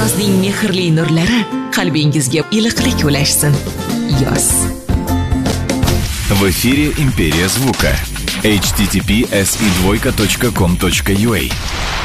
yozning mehrli nurlari qalbingizga iliqlik ulashsin. Yoz. В эфире «Империя звука». https://com.ua